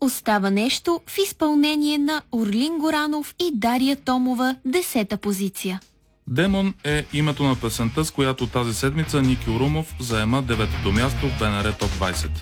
остава нещо в изпълнение на Орлин Горанов и Дария Томова, 10-та позиция. Демон е името на песента, с която тази седмица Ники Урумов заема 9-то място в БНР Топ 20.